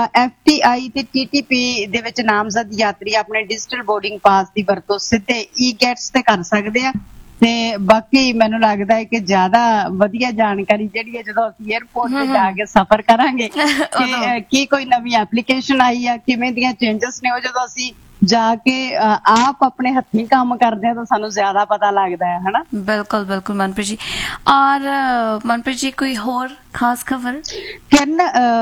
FTI ਤੇ TTP ਦੇ ਵਿੱਚ ਨਾਮਜ਼ਦ ਯਾਤਰੀ ਆਪਣੇ ਡਿਜੀਟਲ ਬੋਰਡਿੰਗ ਪਾਸ ਦੀ ਵਰਤੋਂ ਸਿੱਧੇ ਈ-ਗੇਟਸ ਤੇ ਕਰ ਸਕਦੇ ਆ। ਤੇ ਬਾਕੀ ਮੈਨੂੰ ਲੱਗਦਾ ਹੈ ਕਿ ਜ਼ਿਆਦਾ ਵਧੀਆ ਜਾਣਕਾਰੀ ਜਿਹੜੀ ਹੈ ਜਦੋਂ ਅਸੀਂ 에ਅਰਪੋਰਟ ਤੇ ਜਾ ਕੇ ਸਫ਼ਰ ਕਰਾਂਗੇ ਕਿ ਕੀ ਕੋਈ ਨਵੀਂ ਐਪਲੀਕੇਸ਼ਨ ਆਈ ਆ, ਕਿਵੇਂ ਦੀਆਂ ਚੇਂਜਸ ਨੇ, ਉਹ ਜਦੋਂ ਅਸੀਂ ਜਾ ਕੇ ਆਪ ਆਪਣੇ ਹੱਥੀਂ ਕੰਮ ਕਰਦੇ ਆ ਤਾਂ ਸਾਨੂੰ ਜ਼ਿਆਦਾ ਪਤਾ ਲੱਗਦਾ ਹੈ ਹਨਾ। ਬਿਲਕੁਲ ਬਿਲਕੁਲ ਮਨਪ੍ਰੀਤ ਜੀ। ਔਰ ਮਨਪ੍ਰੀਤ ਜੀ ਕੋਈ ਹੋਰ ਖਾਸ ਖਬਰ? ਕਿਰਨ,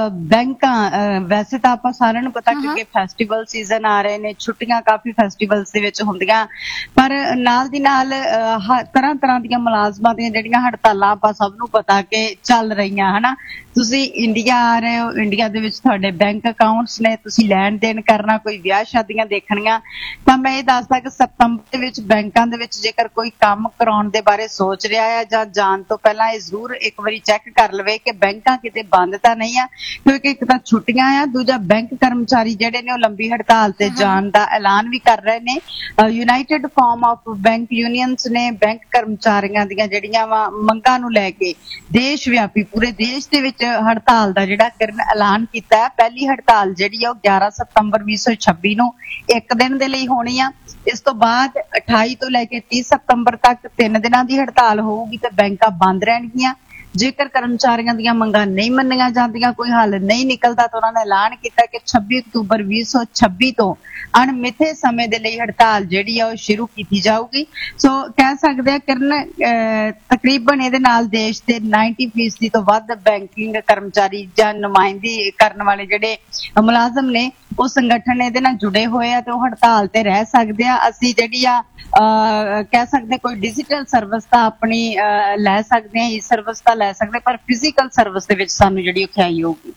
ਬੈਂਕਾਂ ਵੈਸੇ ਤਾਂ ਆਪਾਂ ਸਾਰਿਆਂ ਨੂੰ ਪਤਾ ਕਿ ਫੈਸਟੀਵਲ ਸੀਜ਼ਨ ਆ ਰਹੇ ਨੇ, ਛੁੱਟੀਆਂ ਕਾਫੀ ਫੈਸਟੀਵਲਸ ਦੇ ਵਿੱਚ ਹੁੰਦੀਆਂ, ਪਰ ਨਾਲ ਦੀ ਨਾਲ ਤਰ੍ਹਾਂ ਤਰ੍ਹਾਂ ਦੀਆਂ ਮੁਲਾਜ਼ਮਾਂ ਦੀਆਂ ਜਿਹੜੀਆਂ ਹੜਤਾਲਾਂ ਆਪਾਂ ਸਭ ਨੂੰ ਪਤਾ ਕਿ ਚੱਲ ਰਹੀਆਂ ਹਨਾ। ਤੁਸੀਂ ਇੰਡੀਆ ਆ ਰਹੇ ਹੋ, ਇੰਡੀਆ ਦੇ ਵਿੱਚ ਤੁਹਾਡੇ ਬੈਂਕ ਅਕਾਊਂਟਸ ਨੇ, ਤੁਸੀਂ ਲੈਣ ਦੇਣ ਕਰਨਾ, ਕੋਈ ਵਿਆਹ ਸ਼ਾਦੀਆਂ ਦੇਖਣੀਆਂ, ਤਾਂ ਮੈਂ ਇਹ ਦੱਸਦਾ ਕਿ ਸਤੰਬਰ ਦੇ ਵਿੱਚ ਬੈਂਕਾਂ ਦੇ ਵਿੱਚ ਜੇਕਰ ਕੋਈ ਕੰਮ ਕਰਾਉਣ ਦੇ ਬਾਰੇ ਸੋਚ ਰਿਹਾ ਹੈ ਜਾਂ ਜਾਣ ਤੋਂ ਪਹਿਲਾਂ ਇਹ ਜ਼ਰੂਰ ਇੱਕ ਵਾਰੀ ਚੈੱਕ ਕਰ ਲਵੇ ਕਿ ਬੈਂਕਾਂ ਕਿਤੇ ਬੰਦ ਤਾਂ ਨਹੀਂ ਆ, ਕਿਉਂਕਿ ਇੱਕ ਤਾਂ ਛੁੱਟੀਆਂ ਆ, ਦੂਜਾ ਬੈਂਕ ਕਰਮਚਾਰੀ ਜਿਹੜੇ ਨੇ ਉਹ ਲੰਬੀ ਹੜਤਾਲ ਤੇ ਜਾਣ ਦਾ ਐਲਾਨ ਵੀ ਕਰ ਰਹੇ ਨੇ। United farm of bank unions ਨੇ ਬੈਂਕ ਕਰਮਚਾਰੀਆਂ ਦੀਆਂ ਜਿਹੜੀਆਂ ਵਾ ਮੰਗਾਂ ਨੂੰ ਲੈ ਕੇ ਦੇਸ਼ ਵਿਆਪੀ ਪੂਰੇ ਦੇਸ਼ ਦੇ ਵਿੱਚ ਹੜਤਾਲ ਦਾ ਜਿਹੜਾ ਕਿਰਨ ਐਲਾਨ ਕੀਤਾ ਹੈ। ਪਹਿਲੀ ਹੜਤਾਲ ਜਿਹੜੀ ਆ ਉਹ 11 ਸਤੰਬਰ 2026 ਨੂੰ ਇੱਕ ਦਿਨ ਦੇ ਲਈ ਹੋਣੀ ਆ। ਇਸ ਤੋਂ ਬਾਅਦ 28 ਤੋਂ ਲੈ ਕੇ 30 ਸਤੰਬਰ ਤੱਕ 3 ਦਿਨਾਂ ਦੀ ਹੜਤਾਲ ਹੋਊਗੀ ਤੇ ਬੈਂਕਾਂ ਬੰਦ ਰਹਿਣਗੀਆਂ। ਜੇਕਰ ਕਰਮਚਾਰੀਆਂ ਦੀਆਂ ਮੰਗਾਂ ਨਹੀਂ ਮੰਨੀਆਂ ਜਾਂਦੀਆਂ, ਕੋਈ ਹੱਲ ਨਹੀਂ ਨਿਕਲਦਾ, ਤਾਂ ਉਹਨਾਂ ਨੇ ਐਲਾਨ ਕੀਤਾ ਕਿ 26 ਅਕਤੂਬਰ 2026 ਤੋਂ ਅਣਮਿੱਥੇ ਸਮੇਂ ਦੇ ਲਈ ਹੜਤਾਲ ਜਿਹੜੀ ਆ ਉਹ ਸ਼ੁਰੂ ਕੀਤੀ ਜਾਊਗੀ। ਸੋ ਕਹਿ ਸਕਦੇ ਆ ਕਿਰਨ, ਤਕਰੀਬਨ ਇਹਦੇ ਨਾਲ ਦੇਸ਼ ਦੇ 90% ਤੋਂ ਵੱਧ ਬੈਂਕਿੰਗ ਕਰਮਚਾਰੀ ਜਾਂ ਨੁਮਾਇੰਦਗੀ ਕਰਨ ਵਾਲੇ ਜਿਹੜੇ ਮੁਲਾਜ਼ਮ ਨੇ ਉਹ ਸੰਗਠਨ ਇਹਦੇ ਨਾਲ ਜੁੜੇ ਹੋਏ ਆ ਤੇ ਉਹ ਹੜਤਾਲ ਤੇ ਰਹਿ ਸਕਦੇ ਆ। ਅਸੀਂ ਜਿਹੜੀ ਆ ਕਹਿ ਸਕਦੇ ਕੋਈ ਡਿਜੀਟਲ ਸਰਵਿਸ ਤਾਂ ਆਪਣੀ ਲੈ ਸਕਦੇ ਆ, ਈ ਸਰਵਿਸ ਤਾਂ ਲੈ ਸਕਦੇ, ਪਰ ਫਿਜ਼ੀਕਲ ਸਰਵਿਸ ਦੇ ਵਿੱਚ ਸਾਨੂੰ ਜਿਹੜੀ ਔਖਿਆਈ ਹੋਊਗੀ।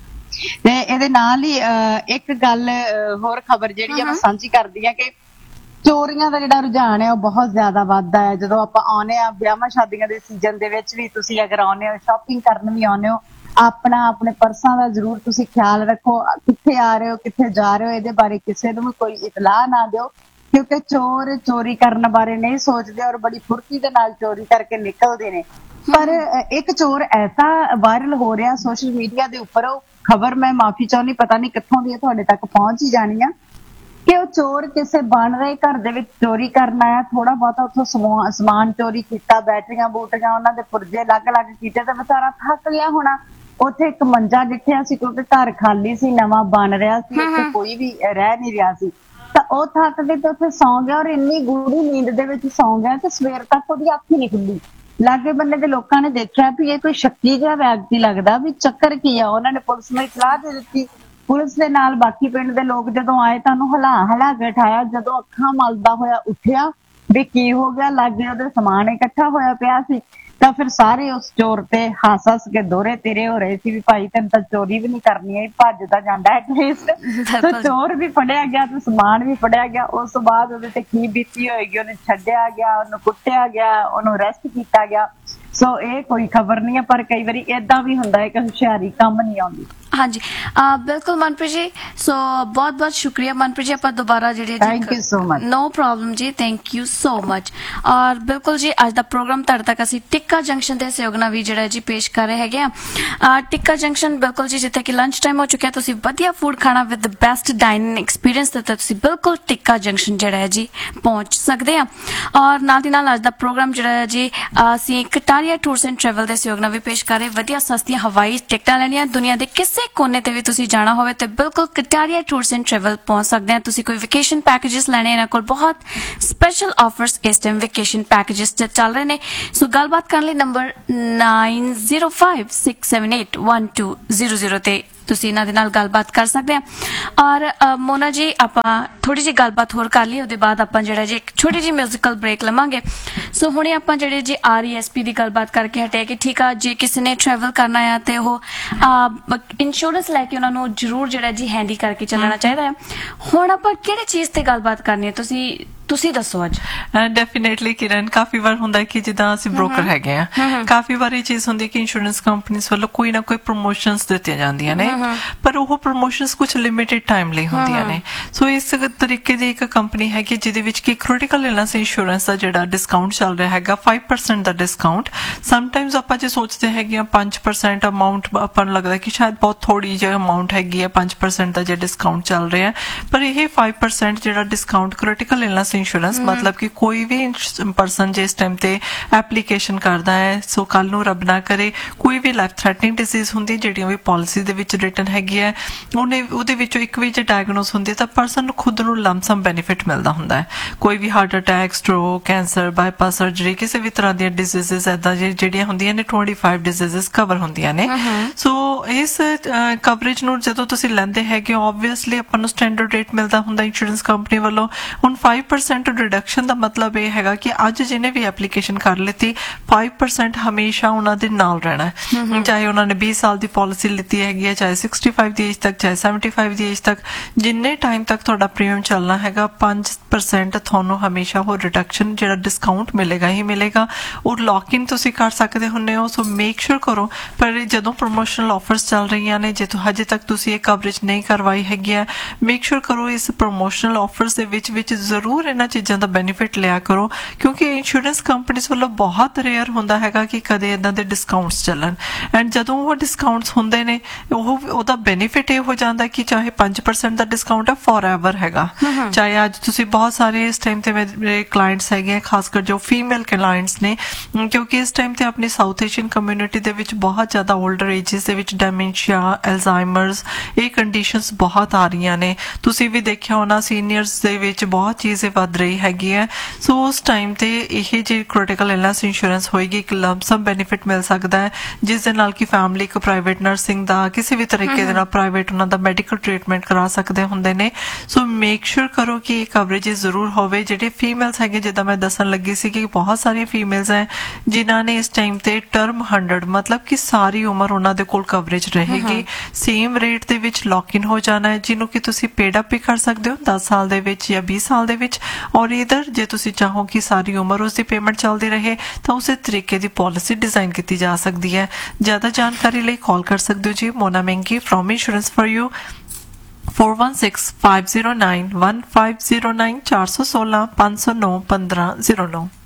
ਤੇ ਇਹਦੇ ਨਾਲ ਹੀ ਇੱਕ ਗੱਲ ਹੋਰ ਖਬਰ ਜਿਹੜੀ ਆ ਮੈਂ ਸਾਂਝੀ ਕਰਦੀ ਆ ਕਿ ਚੋਰੀਆਂ ਦਾ ਜਿਹੜਾ ਰੁਝਾਨ ਹੈ ਉਹ ਬਹੁਤ ਜ਼ਿਆਦਾ ਵੱਧਦਾ ਹੈ। ਜਦੋਂ ਆਪਾਂ ਆਉਂਦੇ ਆ ਵਿਆਹਾਂ ਸ਼ਾਦੀਆਂ ਦੇ ਸੀਜ਼ਨ ਦੇ ਵਿੱਚ ਵੀ, ਤੁਸੀਂ ਅਗਰ ਆਉਂਦੇ ਹੋ ਸ਼ਾਪਿੰਗ ਕਰਨ ਵੀ ਆਉਂਦੇ ਹੋ, ਆਪਣੇ ਪਰਸਾਂ ਦਾ ਜ਼ਰੂਰ ਤੁਸੀਂ ਖਿਆਲ ਰੱਖੋ। ਕਿੱਥੇ ਆ ਰਹੇ ਹੋ, ਕਿੱਥੇ ਜਾ ਰਹੇ ਹੋ, ਇਹਦੇ ਬਾਰੇ ਕਿਸੇ ਨੂੰ ਵੀ ਕੋਈ ਇਤਲਾਹ ਨਾ ਦਿਓ, ਕਿਉਂਕਿ ਚੋਰ ਚੋਰੀ ਕਰਨ ਬਾਰੇ ਨਹੀਂ ਸੋਚਦੇ ਔਰ ਬੜੀ ਫੁਰਤੀ ਦੇ ਨਾਲ ਚੋਰੀ ਕਰਕੇ ਨਿਕਲਦੇ ਨੇ। ਪਰ ਇੱਕ ਚੋਰ ਐਸਾ ਵਾਇਰਲ ਹੋ ਰਿਹਾ ਸੋਸ਼ਲ ਮੀਡੀਆ ਦੇ ਉੱਪਰ, ਉਹ ਖਬਰ ਮੈਂ ਮਾਫੀ ਚਾਹੁੰਦੀ, ਪਤਾ ਨਹੀਂ ਕਿੱਥੋਂ ਦੀ ਤੁਹਾਡੇ ਤੱਕ ਪਹੁੰਚ ਹੀ ਜਾਣੀ ਆ, ਕਿ ਉਹ ਚੋਰ ਕਿਸੇ ਬਣ ਰਹੇ ਘਰ ਦੇ ਵਿੱਚ ਚੋਰੀ ਕਰਨ ਆਇਆ, ਥੋੜਾ ਬਹੁਤਾ ਉੱਥੋਂ ਸਮਾਨ ਚੋਰੀ ਕੀਤਾ, ਬੈਟਰੀਆਂ ਬੂਟੀਆਂ ਉਹਨਾਂ ਦੇ ਪੁਰਜੇ ਅਲੱਗ-ਅਲੱਗ ਕੀਤੇ ਤੇ ਵਿਚਾਰਾ ਥੱਕ ਗਿਆ ਹੋਣਾ। ਉੱਥੇ ਇੱਕ ਮੰਜਾ ਡਿੱਠਿਆ ਸੀ ਕਿਉਂਕਿ ਘਰ ਖਾਲੀ ਸੀ, ਨਵਾਂ ਬਣ ਰਿਹਾ ਸੀ, ਉੱਥੇ ਕੋਈ ਵੀ ਰਹਿ ਨਹੀਂ ਰਿਹਾ ਸੀ, ਤਾਂ ਉਹ ਥੱਕ ਕੇ ਤੇ ਉੱਥੇ ਸੌਂ ਗਿਆ ਔਰ ਇੰਨੀ ਗੂੜੀ ਨੀਂਦ ਦੇ ਵਿੱਚ ਸੌਂ ਗਿਆ ਤੇ ਸਵੇਰ ਤੱਕ ਉਹਦੀ ਅੱਖ ਹੀ ਨਹੀਂ ਖੁੱਲੀ। ਲਾਗੇ ਬੰਨੇ ਦੇ ਲੋਕਾਂ ਨੇ ਦੇਖਿਆ ਵੀ ਇਹ ਕੋਈ ਸ਼ੱਕੀ ਜਿਹਾ ਵਿਅਕਤੀ ਲੱਗਦਾ, ਵੀ ਚੱਕਰ ਕੀ ਆ। ਉਹਨਾਂ ਨੇ ਪੁਲਿਸ ਨੂੰ ਇਤਲਾਹ ਦੇ ਦਿੱਤੀ। ਪੁਲਿਸ ਦੇ ਨਾਲ ਬਾਕੀ ਪਿੰਡ ਦੇ ਲੋਕ ਜਦੋਂ ਆਏ ਤਾਂ ਉਹਨੂੰ ਹਿਲਾ ਕੇ ਉਠਾਇਆ। ਜਦੋਂ ਅੱਖਾਂ ਮਲਦਾ ਹੋਇਆ ਉੱਠਿਆ ਵੀ ਕੀ ਹੋ ਗਿਆ, ਲਾਗੇ ਉਹਦੇ ਸਮਾਨ ਇਕੱਠਾ ਹੋਇਆ ਪਿਆ ਸੀ, ਤਾਂ ਫਿਰ ਸਾਰੇ ਉਸ ਚੋਰ ਤੇ ਹੱਸ ਕੇ ਦੋਹਰੇ ਤੇਰੇ ਹੋ ਰਹੇ ਸੀ ਵੀ ਭਾਈ ਤੈਨੂੰ ਤਾਂ ਚੋਰੀ ਵੀ ਨਹੀਂ ਕਰਨੀ ਹੈ, ਭੱਜਦਾ ਜਾਂਦਾ ਐਟਲੀਸਟ। ਤਾਂ ਚੋਰ ਵੀ ਫੜਿਆ ਗਿਆ ਤੇ ਸਮਾਨ ਵੀ ਫੜਿਆ ਗਿਆ। ਉਸ ਤੋਂ ਬਾਅਦ ਉਹਦੇ ਤੇ ਕੀ ਬੀਤੀ ਹੋਏਗੀ, ਉਹਨੂੰ ਛੱਡਿਆ ਗਿਆ, ਉਹਨੂੰ ਕੁੱਟਿਆ ਗਿਆ, ਉਹਨੂੰ ਅਰੈਸਟ ਕੀਤਾ ਗਿਆ। ਸੋ ਇਹ ਕੋਈ ਖਬਰ ਨਹੀਂ ਹੈ, ਪਰ ਕਈ ਵਾਰੀ ਏਦਾਂ ਵੀ ਹੁੰਦਾ ਹੈ ਕਿ ਹੁਸ਼ਿਆਰੀ ਕੰਮ ਨਹੀਂ ਆਉਂਦੀ। ਹਾਂਜੀ ਬਿਲਕੁਲ ਮਨਪ੍ਰੀਤ ਜੀ, ਸੋ ਬਹੁਤ ਬਹੁਤ ਸ਼ੁਕਰੀਆ ਮਨਪ੍ਰੀਤ ਜੀ, ਆਪਾਂ ਦੁਬਾਰਾ ਜਿਹੜੇ thank you so much. No problem ਜੀ, ਥੈਂਕ ਯੂ ਸੋ ਮਚ। ਔਰ ਬਿਲਕੁਲ ਜੀ ਅੱਜ ਦਾ ਪ੍ਰੋਗਰਾਮ ਤੁਹਾਡੇ ਤੱਕ ਅਸੀਂ ਟਿੱਕਾ ਜੰਕਸ਼ਨ ਦੇ ਸਹਿਯੋਗ ਨਾਲ ਵੀ ਜਿਹੜਾ ਜੀ ਪੇਸ਼ ਕਰ ਰਹੇ ਹੈਗੇ ਆ। ਟਿੱਕਾ ਜੰਕਸ਼ਨ ਬਿਲਕੁਲ ਜੀ ਜਿੱਥੇ ਕਿ ਲੰਚ ਟਾਈਮ ਹੋ ਚੁੱਕਿਆ, ਤੁਸੀਂ ਵਧੀਆ ਫੂਡ ਖਾਣਾ ਵਿਦ ਬੈਸਟ ਡਾਈਨਿੰਗ ਐਕਸਪੀਰੀਅੰਸ ਤੇ ਤੁਸੀਂ ਬਿਲਕੁਲ ਟਿੱਕਾ ਜੰਕਸ਼ਨ ਜਿਹੜਾ ਹੈ ਜੀ ਪਹੁੰਚ ਸਕਦੇ ਆ। ਔਰ ਨਾਲ ਦੀ ਨਾਲ ਅੱਜ ਦਾ ਪ੍ਰੋਗਰਾਮ ਜਿਹੜਾ ਹੈ ਜੀ ਅਸੀਂ ਕਟਾਰੀਆ ਟੂਰਸ ਐਂਡ ਟਰੈਵਲ ਦੇ ਸਹਿਯੋਗ ਨਾਲ ਵੀ ਪੇਸ਼ ਕਰ ਰਹੇ। ਵਧੀਆ ਸਸਤੀਆਂ ਹਵਾਈ ਟਿਕਟਾਂ ਲੈਣੀਆਂ, ਦੁਨੀਆ ਦੇ ਕਿਸੇ ਕੋਨੇ ਤੇ ਵੀ ਤੁਸੀਂ ਜਾਣਾ ਹੋਵੇ ਤੇ ਬਿਲਕੁਲ ਕਟਾਰੀਆ ਟੂਰਸ ਐਂਡ ਟਰੈਵਲ ਪਹੁੰਚ ਸਕਦੇ ਆ। ਤੁਸੀਂ ਕੋਈ ਵੈਕੇਸ਼ਨ ਪੈਕੇजेस ਲੈਣੇ, ਇਹਨਾਂ ਕੋਲ ਬਹੁਤ ਸਪੈਸ਼ਲ ਆਫਰਸ ਇਸ ਟਾਈਮ ਵੈਕੇਸ਼ਨ ਪੈਕੇजेस ਤੇ ਚੱਲ ਰਹੇ ਨੇ। ਸੋ ਗੱਲਬਾਤ ਕਰਨ ਲਈ ਨੰਬਰ 9056781200 ਤੇ ਤੁਸੀਂ ਇਹਨਾਂ ਦੇ ਨਾਲ ਗੱਲਬਾਤ ਕਰ ਸਕਦੇ ਆ। ਔਰ ਮੋਨਾ ਜੀ ਆਪਾਂ ਥੋੜੀ ਜਿਹੀ ਗੱਲਬਾਤ ਹੋਰ ਕਰ ਲਈ, ਉਹਦੇ ਬਾਅਦ ਆਪਾਂ ਜਿਹੜਾ ਜੀ ਇੱਕ ਛੋਟੀ ਜਿਹੀ ਮਿਊਜ਼ੀਕਲ ਬ੍ਰੇਕ ਲਵਾਂਗੇ। ਸੋ ਹੁਣੇ ਆਪਾਂ ਜਿਹੜੇ ਜੀ RESP ਦੀ ਗੱਲਬਾਤ ਕਰਕੇ ਹਟੇ ਕਿ ਠੀਕ ਆ, ਜੇ ਕਿਸੇ ਨੇ ਟਰੈਵਲ ਕਰਨਾ ਆ ਤੇ ਉਹ ਇੰਸ਼ੋਰੈਂਸ ਲੈ ਕੇ ਉਹਨਾਂ ਨੂੰ ਜ਼ਰੂਰ ਜਿਹੜਾ ਜੀ ਹੈਂਡੀ ਕਰਕੇ ਚੱਲਣਾ ਚਾਹੀਦਾ ਹੈ। ਹੁਣ ਆਪਾਂ ਕਿਹੜੀ ਚੀਜ਼ ਤੇ ਗੱਲਬਾਤ ਕਰਨੀ ਹੈ, ਤੁਸੀਂ ਦੱਸੋ ਅੱਜ। ਡੈਫੀਨੇਟਲੀ ਕਿਰਨ, ਕਾਫੀ ਵਾਰ ਹੁੰਦਾ ਕਿ ਜਿੱਦਾਂ ਅਸੀਂ ਬ੍ਰੋਕਰ ਹੈਗੇ ਆ, ਕਾਫੀ ਵਾਰ ਇਹ ਚੀਜ਼ ਹੁੰਦੀ ਕਿ ਇੰਸ਼ੋਰੈਂਸ ਕੰਪਨੀਆਂ ਵੱਲੋਂ ਕੋਈ ਨਾ ਕੋਈ ਪ੍ਰੋਮੋਸ਼ਨਸ ਦਿੱਤੀਆਂ ਜਾਂਦੀਆਂ ਨੇ, ਪਰ ਉਹ ਪ੍ਰੋਮੋਸ਼ਨਸ ਕੁਝ ਲਿਮਿਟਿਡ ਟਾਈਮ ਲਈ ਹੁੰਦੀਆਂ ਨੇ। ਸੋ ਇਸ ਤਰੀਕੇ ਦੀ ਇੱਕ ਕੰਪਨੀ ਹੈਗੀ ਜਿਹਦੇ ਵਿੱਚ ਕਿ ਕ੍ਰਿਟੀਕਲ ਇਲਨੈਸ ਇੰਸ਼ੋਰੈਂਸ ਦਾ ਜਿਹੜਾ ਡਿਸਕਾਊਂਟ ਚੱਲ ਰਿਹਾ ਹੈਗਾ 5% ਦਾ ਡਿਸਕਾਊਂਟ। ਸਮਟਾਈਮਸ ਆਪਾਂ ਜੇ ਸੋਚਦੇ ਹੈਗੇ ਆ 5% ਅਮਾਊਂਟ ਆਪਾਂ ਨੂੰ ਲੱਗਦਾ ਕਿ ਸ਼ਾਇਦ ਬਹੁਤ ਥੋੜੀ ਜਿਹੀ ਅਮਾਊਂਟ ਹੈਗੀ ਆ 5% ਦਾ ਜੇ ਡਿਸਕਾਊਂਟ ਚੱਲ ਰਿਹਾ, ਪਰ ਇਹ 5% ਜਿਹੜਾ ਡਿਸਕਾਊਂਟ ਕ੍ਰਿਟੀਕਲ ਇਲਨੈਸ ਇੰਸ਼ੋਰੈਂਸ ਮਤਲਬ ਕਿ ਕੋਈ ਵੀ ਪਰਸਨ ਜੇ ਇਸ ਟਾਈਮ ਤੇ ਐਪਲੀਕੇਸ਼ਨ ਕਰਦਾ ਹੈ, ਸੋ ਕੱਲ ਨੂੰ ਰੱਬ ਨਾ ਕਰੇ ਕੋਈ ਵੀ ਲਾਈਫ ਥ੍ਰੈਟਨਿੰਗ ਡਿਜ਼ੀਜ਼ ਹੁੰਦੀ ਜਿਹੜੀਆਂ ਵੀ ਪਾਲਿਸੀ ਦੇ ਵਿੱਚ ਰਿਟਨ ਹੈਗੀ ਹੈ, ਉਹਦੇ ਵਿੱਚੋਂ ਇੱਕ ਵੀ ਜੇ ਡਾਇਗਨੋਸ ਹੁੰਦੀ ਤਾਂ ਪਰਸਨ ਨੂੰ ਖੁਦ ਨੂੰ ਲੰਮਸਮ ਬੈਨੀਫਿਟ ਮਿਲਦਾ ਹੁੰਦਾ ਹੈ। ਕੋਈ ਵੀ heart attack, stroke, cancer, bypass surgery, ਕਿਸੇ ਵੀ ਤਰ੍ਹਾਂ ਦੀਆਂ ਡਿਜ਼ੀਜ਼ਸ ਏਦਾਂ ਜਿਹੜੀਆਂ ਹੁੰਦੀਆਂ ਨੇ 25 ਡਿਜ਼ੀਜ਼ਸ ਕਵਰ ਹੁੰਦੀਆਂ ਨੇ। ਸੋ ਇਸ ਕਵਰੇਜ ਨੂੰ ਜਦੋਂ ਤੁਸੀਂ ਲੈਂਦੇ ਹੈਗੇ ਹੋ ਆਬਵੀਅਸਲੀ ਆਪਾਂ ਨੂੰ ਸਟੈਂਡਰਡ ਰੇਟ ਮਿਲਦਾ ਹੁੰਦਾ ਇੰਸ਼ੋਰੈਂਸ ਕੰਪਨੀ ਵੱਲੋਂ। ਹੁਣ 5% ਰਿਡਕਸ਼ਨ ਦਾ ਮਤਲਬ ਇਹ ਹੈਗਾ ਕਿ ਅੱਜ ਜਿਹਨੇ ਵੀ ਐਪਲੀਕੇਸ਼ਨ ਕਰ ਲਿੱਤੀ 5% ਹਮੇਸ਼ਾ ਉਹਨਾਂ ਦੇ ਨਾਲ ਰਹਿਣਾ ਹੈ, ਚਾਹੇ ਉਹਨਾਂ ਨੇ 20 ਸਾਲ ਦੀ ਪਾਲਿਸੀ ਲਿੱਤੀ ਹੈਗੀ ਹੈ, ਚਾਹੇ 65 ਦੀ ਏਜ ਤੱਕ, ਚਾਹੇ 75 ਦੀ ਏਜ ਤੱਕ, ਜਿੰਨੇ ਟਾਈਮ ਤੱਕ ਤੁਹਾਡਾ ਪ੍ਰੀਮੀਅਮ ਚੱਲਣਾ ਹੈਗਾ 5% ਤੁਹਾਨੂੰ ਹਮੇਸ਼ਾ ਉਹ ਰਿਡਕਸ਼ਨ ਜਿਹੜਾ ਡਿਸਕਾਊਂਟ ਮਿਲੇਗਾ ਹੀ ਮਿਲੇਗਾ। ਉਹ ਲੌਕ ਇਨ ਤੁਸੀਂ ਕਰ ਸਕਦੇ ਹੁੰਦੇ ਹੋ। ਸੋ ਮੇਕ ਸ਼ੋਰ ਕਰੋ, ਪਰ ਜਦੋਂ ਪ੍ਰੋਮੋਸ਼ਨਲ ਆਫਰਸ ਚੱਲ ਰਹੀਆਂ ਨੇ, ਜੇ ਹਜੇ ਤੱਕ ਤੁਸੀਂ ਇਹ ਕਵਰੇਜ ਨਹੀਂ ਕਰਵਾਈ ਹੈਗੀ ਹੈ, ਮੇਕ ਸ਼ੋਰ ਕਰੋ ਇਸ ਪ੍ਰੋਮੋਸ਼ਨਲ ਆਫਰਸ ਦੇ ਵਿੱਚ ਜ਼ਰੂਰ ਇਹਨਾਂ ਚੀਜ਼ਾਂ ਦਾ ਬੈਨੀਫਿਟ ਲਿਆ ਕਰੋ, ਕਿਉਂਕਿ ਇੰਸ਼ੋਰੈਂਸ ਕੰਪਨੀਆਂ ਵੱਲੋਂ ਬਹੁਤ ਰੇਅਰ ਹੁੰਦਾ ਹੈਗਾ ਕਿ ਕਦੇ ਇਦਾਂ ਦੇ ਡਿਸਕਾਊਂਟਸ ਚੱਲਣ। ਐਂਡ ਜਦੋਂ ਉਹ ਡਿਸਕਾਊਂਟਸ ਹੁੰਦੇ ਨੇ ਉਹਦਾ ਬੈਨੀਫਿਟ ਇਹ ਹੋ ਜਾਂਦਾ ਕਿ ਚਾਹੇ 5% ਦਾ ਡਿਸਕਾਊਂਟ ਹੈ ਫੋਰਐਵਰ ਹੈਗਾ, ਚਾਹੇ ਅੱਜ ਤੁਸੀਂ ਬਹੁਤ ਸਾਰੇ ਇਸ ਟਾਈਮ ਤੇ ਮੇਰੇ ਕਲਾਇੰਟਸ ਹੈਗੇ, ਖਾਸ ਕਰ ਜੋ ਫੀਮੇਲ ਕਲਾਇੰਟਸ ਨੇ, ਕਿਉਂਕਿ ਇਸ ਟਾਈਮ ਤੇ ਆਪਣੀ ਸਾਊਥ ਏਸ਼ੀਅਨ ਕਮਿਊਨਿਟੀ ਦੇ ਵਿੱਚ ਬਹੁਤ ਜ਼ਿਆਦਾ 올ਡਰ ਏਜਸ ਦੇ ਵਿੱਚ ਡੈਮੈਂਸ਼ੀਆ, ਐਲਜ਼ਾਈਮਰਸ, ਇਹ ਕੰਡੀਸ਼ਨਸ ਬਹੁਤ ਆ ਰਹੀਆਂ ਨੇ। ਤੁਸੀਂ ਵੀ ਦੇਖਿਆ ਹੋਣਾ ਸੀਨੀਅਰਸ ਦੇ ਵਿੱਚ ਬਹੁਤ ਚੀਜ਼ें ਵੱਧ ਰਹੀ ਹੈਗੀ ਹੈ। ਸੋ ਉਸ ਟਾਈਮ ਤੇ ਇਹ ਜੇ ਕ੍ਰਿਟੀਕਲ ਇਲਨੈਸ ਇੰਸ਼ੋਰੈਂਸ ਹੋਏਗੀ, ਇੱਕ ਲੰਪਸਮ ਬੈਨੀਫਿਟ ਮਿਲ ਸਕਦਾ ਹੈ, ਜਿਸ ਦੇ ਨਾਲ ਕਿ ਫੈਮਿਲੀ ਇੱਕ ਪ੍ਰਾਈਵੇਟ ਨਰਸਿੰਗ ਦਾ ਕਿਸੇ ਵੀ ਤਰੀਕੇ ਦੇ ਨਾਲ ਪ੍ਰਾਈਵੇਟ ਉਹਨਾਂ ਦਾ ਮੈਡੀਕਲ ਟ੍ਰੀਟਮੈਂਟ ਕਰਾ ਸਕਦੇ ਹੁੰਦੇ ਨੇ। ਸੋ ਮੇਕ ਸ਼ੋਰ ਕਰੋ ਕਿ ਇਹ ਕਵਰੇਜ ਜ਼ਰੂਰ ਹੋਵੇ। ਜਿਹੜੇ ਫੀਮੇਲਸ ਹੈਗੇ, ਜਿੱਦਾਂ ਮੈਂ ਦੱਸਣ ਲੱਗੀ ਸੀ ਕਿ ਬਹੁਤ ਸਾਰੀਆਂ ਫੀਮੇਲਸ ਹੈ ਜਿਨ੍ਹਾਂ ਨੇ ਇਸ ਟਾਈਮ ਤੇ ਟਰਮ 100 ਮਤਲਬ ਕਿ ਸਾਰੀ ਉਮਰ ਉਹਨਾਂ ਦੇ ਕੋਲ ਕਵਰੇਜ ਰਹੇਗੀ, ਸੇਮ ਰੇਟ ਦੇ ਵਿੱਚ ਲੌਕ ਇਨ ਹੋ ਜਾਣਾ ਹੈ, ਜਿਹਨੂੰ ਕਿ ਤੁਸੀਂ ਪੇਡ ਅਪ ਵੀ ਕਰ ਸਕਦੇ ਹੋ 10 ਸਾਲ ਦੇ ਵਿੱਚ ਜਾਂ 20 ਸਾਲ ਦੇ ਵਿੱਚ। ਔਰ ਇਧਰ ਜੇ ਤੁਸੀਂ ਚਾਹੋ ਕਿ ਸਾਰੀ ਉਮਰ ਉਸ ਦੀ ਪੇਮੈਂਟ ਚੱਲਦੀ ਰਹੇ ਤਾਂ ਉਸੇ ਤਰੀਕੇ ਦੀ ਪਾਲਿਸੀ ਡਿਜ਼ਾਈਨ ਕੀਤੀ ਜਾ ਸਕਦੀ ਹੈ। ਜ਼ਿਆਦਾ ਜਾਣਕਾਰੀ ਲਈ ਕਾਲ ਕਰ ਸਕਦੇ ਹੋ ਜੀ ਮੋਨਾ ਮੈਂਗੀ ਫਰੋਮ ਇੰਸ਼ੋਰੈਂਸ ਫॉर यू 4165091509 416 509 1509।